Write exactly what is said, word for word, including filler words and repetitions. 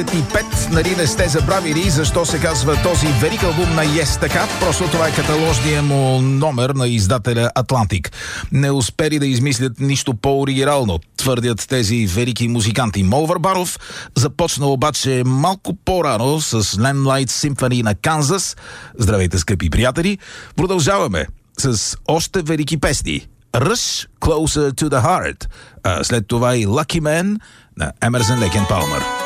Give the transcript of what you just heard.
и пет, нали не сте забравили защо се казва този велик албум на Yes така? Просто това е каталожния му номер на издателя Атлантик. Не успели да измислят нищо по-оригинално, твърдят тези велики музиканти. Мол Върбанов започна обаче малко по-рано с Lamplight Symphony на Канзас. Здравейте, скъпи приятели! Продължаваме с още велики песни. Rush, Closer to the Heart, а след това и Lucky Man на Емерсън Лейк енд Палмър.